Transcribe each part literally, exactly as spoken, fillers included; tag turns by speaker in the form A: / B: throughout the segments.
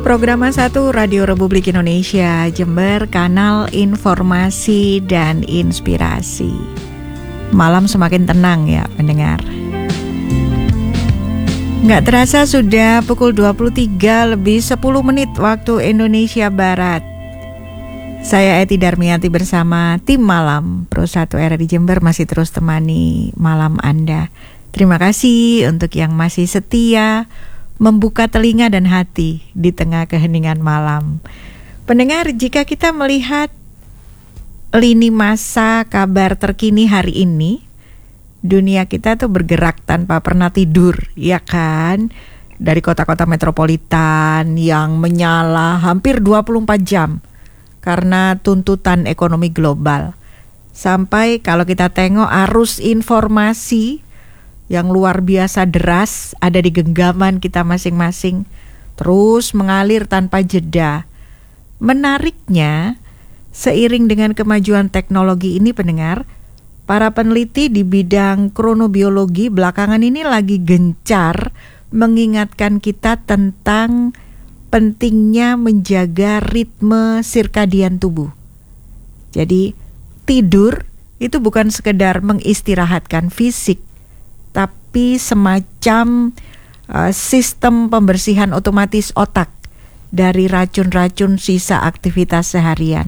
A: Program satu Radio Republik Indonesia Jember, kanal informasi dan inspirasi. Malam semakin tenang ya pendengar. Nggak terasa sudah pukul dua puluh tiga lebih sepuluh menit waktu Indonesia Barat. Saya Eti Darmianti bersama tim Malam Pro satu R R I Jember masih terus temani malam Anda. Terima kasih untuk yang masih setia membuka telinga dan hati di tengah keheningan malam. Pendengar, jika kita melihat lini masa kabar terkini hari ini, dunia kita tuh bergerak tanpa pernah tidur, ya kan? Dari kota-kota metropolitan yang menyala hampir dua puluh empat jam karena tuntutan ekonomi global. Sampai kalau kita tengok arus informasi yang luar biasa deras ada di genggaman kita masing-masing, terus mengalir tanpa jeda. Menariknya, seiring dengan kemajuan teknologi ini pendengar, para peneliti di bidang kronobiologi belakangan ini lagi gencar mengingatkan kita tentang pentingnya menjaga ritme sirkadian tubuh. Jadi tidur itu bukan sekedar mengistirahatkan fisik, tapi semacam uh, sistem pembersihan otomatis otak dari racun-racun sisa aktivitas seharian.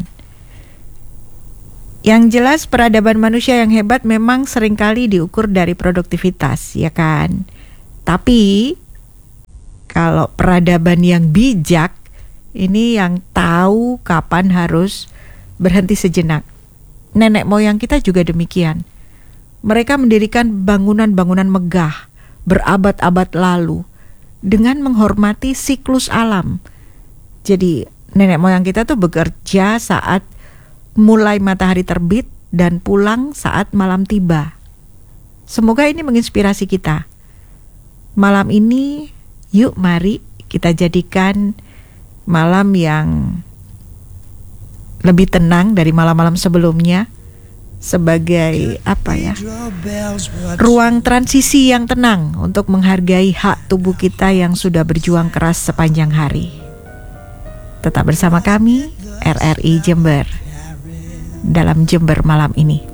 A: Yang jelas peradaban manusia yang hebat memang seringkali diukur dari produktivitas, ya kan? Tapi kalau peradaban yang bijak, ini yang tahu kapan harus berhenti sejenak. Nenek moyang kita juga demikian. Mereka mendirikan bangunan-bangunan megah berabad-abad lalu dengan menghormati siklus alam. Jadi nenek moyang kita tuh bekerja saat mulai matahari terbit dan pulang saat malam tiba. Semoga ini menginspirasi kita. Malam ini yuk mari kita jadikan malam yang lebih tenang dari malam-malam sebelumnya sebagai apa ya, ruang transisi yang tenang untuk menghargai hak tubuh kita yang sudah berjuang keras sepanjang hari. Tetap bersama kami R R I Jember dalam Jember malam ini.